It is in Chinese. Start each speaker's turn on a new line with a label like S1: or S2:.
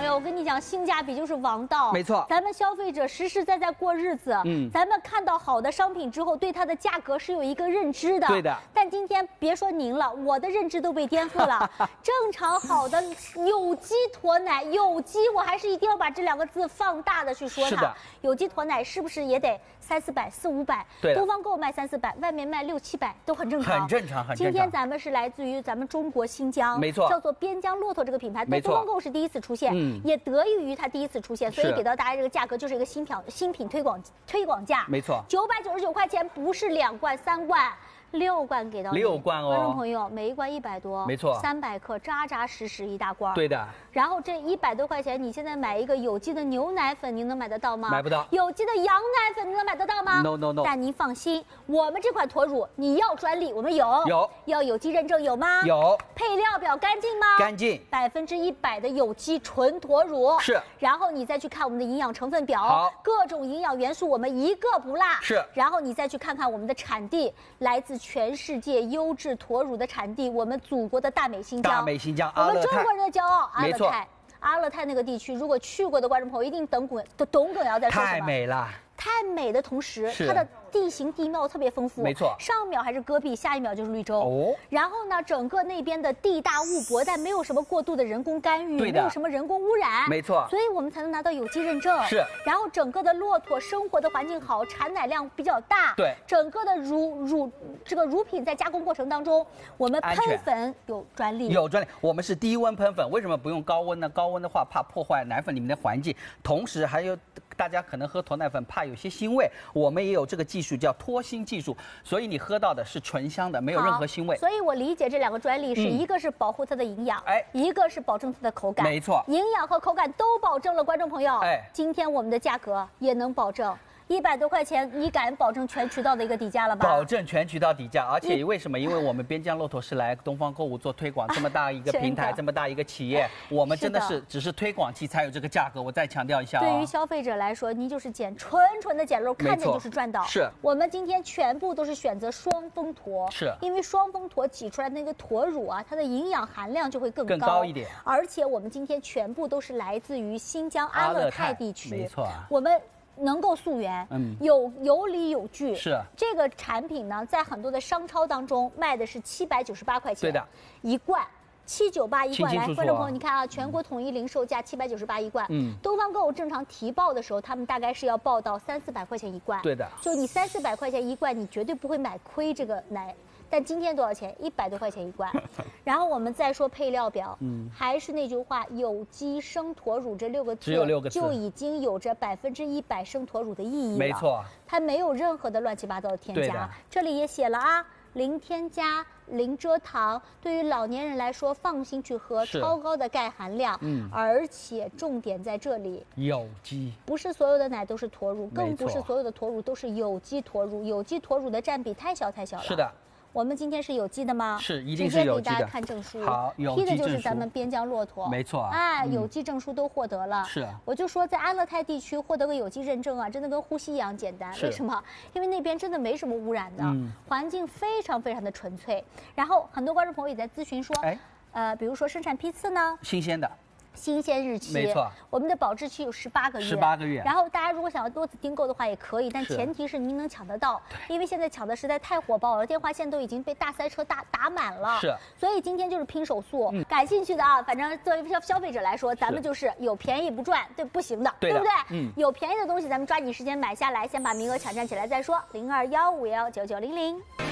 S1: 友，我跟你讲，性价比就是王道。
S2: 没错，
S1: 咱们消费者实实在在过日子，咱们看到好的商品之后，对它的价格是有一个认知的。
S2: 对的。
S1: 但今天别说您了，我的认知都被颠覆了。正常好的有机驼奶，有机，我还是一定要把这2个字放大的去说它。
S2: 是的。
S1: 有机驼奶是不是也得3、400、4、500？
S2: 对。
S1: 东方购卖3、400，外面卖6、700都很正常。
S2: 很正常，很正常。
S1: 今天咱们是来自于咱们中国新疆，
S2: 没错，
S1: 叫做边疆骆驼这个品牌，在东方购是第一次出现，也得益于它第一次出现，所以给到大家这个价格就是一个新品推广价，
S2: 没错
S1: ，999块钱，不是2罐3罐。6罐给到你
S2: ，6罐哦，
S1: 观众朋友，每一罐100多，
S2: 没错
S1: ，300克，扎扎实实一大罐。
S2: 对的。
S1: 然后这100多块钱，你现在买一个有机的牛奶粉，您能买得到吗？
S2: 买不到。
S1: 有机的羊奶粉，您能买得到吗
S2: ？No。
S1: 但您放心，我们这款驼乳，你要专利，我们有。要有机认证有吗？
S2: 有。
S1: 配料表干净吗？
S2: 干净。
S1: 100%的有机纯驼乳。
S2: 是。
S1: 然后你再去看我们的营养成分表，
S2: 好，
S1: 各种营养元素我们一个不落。
S2: 是。
S1: 然后你再去看看我们的产地，来自全世界优质驼乳的产地，我们祖国的大美新疆。
S2: 大美新疆，
S1: 我们中国人的骄傲，阿勒
S2: 泰。
S1: 泰。阿勒泰那个地区，如果去过的观众朋友一定懂梗要在说什么。
S2: 太美了。
S1: 太美的同时，它的地形地貌特别丰富，
S2: 没错，
S1: 上一秒还是戈壁，下一秒就是绿洲。哦，然后呢，整个那边的地大物博，但没有什么过度的人工干预，没有什么人工污染，
S2: 没错，
S1: 所以我们才能拿到有机认证。
S2: 是，
S1: 然后整个的骆驼生活的环境好，产奶量比较大。
S2: 对，
S1: 整个的乳品在加工过程当中，我们喷粉有专利，
S2: 有专利。我们是低温喷粉，为什么不用高温呢？高温的话怕破坏奶粉里面的环境，同时还有大家可能喝驼奶粉怕有些腥味。我们也有这个技术叫脱腥技术，所以你喝到的是纯香的，没有任何腥味。
S1: 所以我理解这2个专利是一个是保护它的营养，一个是保证它的口感。
S2: 没错，
S1: 营养和口感都保证了，观众朋友。今天我们的价格也能保证。100多块钱，你敢保证全渠道的一个底价了吧？
S2: 保证全渠道底价，而且为什么？因为我们边疆骆驼是来东方购物做推广，这么大一个平台，这么大一个企业，我们真的是只是推广期才有这个价格。我再强调一下，
S1: 对于消费者来说，您就是纯的捡漏，看见就是赚到。
S2: 是
S1: 我们今天全部都是选择双峰驼，
S2: 是
S1: 因为双峰驼挤出来的那个驼乳啊，它的营养含量就会更
S2: 高一点。
S1: 而且我们今天全部都是来自于新疆阿勒泰地区，
S2: 没错，
S1: 我们能够溯源，有理有据。
S2: 是
S1: 这个产品呢，在很多的商超当中卖的是798块钱，
S2: 对的，
S1: 一罐。798一罐，来，观众朋友，你看啊，全国统一零售价798一罐。东方购物正常提报的时候，他们大概是要报到3、400块钱一罐。
S2: 对的，
S1: 就你3、400块钱一罐，你绝对不会买亏这个奶。但今天多少钱？100多块钱一罐。然后我们再说配料表，还是那句话，有机生驼乳这6个字，
S2: 只有6个字，
S1: 就已经有着100%生驼乳的意义了。
S2: 没错，
S1: 它没有任何的乱七八糟的添加。这里也写了啊。零添加、零蔗糖，对于老年人来说放心去喝，超高的钙含量，而且重点在这里，
S2: 有机，
S1: 不是所有的奶都是驼乳，更不是所有的驼乳都是有机驼乳，有机驼乳的占比太小了。是
S2: 的。
S1: 我们今天是有机的吗？
S2: 是，一定是有机的。
S1: 直接给大家看证书，
S2: 好，有机
S1: 批的就是咱们边疆骆驼，
S2: 没错。
S1: 有机证书都获得了。
S2: 是，
S1: 我就说在阿勒泰地区获得个有机认证啊，真的跟呼吸一样简单。为什么？因为那边真的没什么污染的，环境非常的纯粹。然后很多观众朋友也在咨询说，比如说生产批次呢，
S2: 新鲜的。
S1: 新鲜日期，
S2: 没错，
S1: 我们的保质期有18个月。
S2: 18个月。
S1: 然后大家如果想要多次订购的话也可以，但前提是您能抢得到，因为现在抢的实在太火爆了，电话线都已经被大塞车打满了。
S2: 是。
S1: 所以今天就是拼手速，感兴趣的啊，反正作为消费者来说，咱们就是有便宜不赚，对不行的，对不对？有便宜的东西咱们抓紧时间买下来，先把名额抢占起来再说。0215519900。